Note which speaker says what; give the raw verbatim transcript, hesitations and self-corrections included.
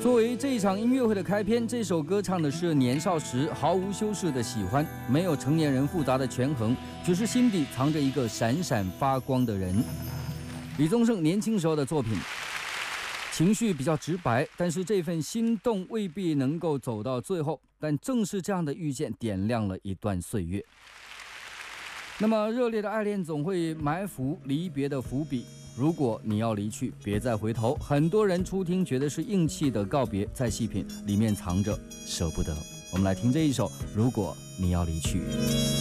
Speaker 1: 作为这一场音乐会的开篇，这首歌唱的是年少时毫无修饰的喜欢，没有成年人复杂的权衡，只是心底藏着一个闪闪发光的人。李宗盛年轻时候的作品，情绪比较直白，但是这份心动未必能够走到最后，但正是这样的遇见点亮了一段岁月。那么热烈的爱恋总会埋伏离别的伏笔，如果你要离去，别再回头。很多人初听觉得是硬气的告别，再细品里面藏着舍不得。我们来听这一首《如果你要离去》。